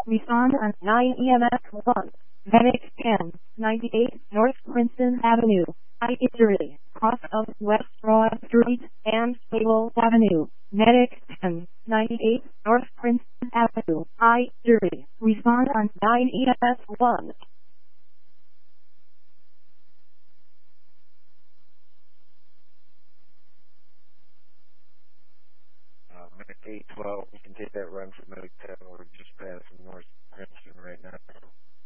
Respond on 9 EMS 1. Medic 10, 98 North Princeton Avenue, I-Erie, cross of West Broad Street and Sable Avenue. Medic 10, 98 North Princeton Avenue, I-Erie. Respond on 9 EMS 1. Medic 812, we can take that run for Medic 10. We're just passing North Princeton right now.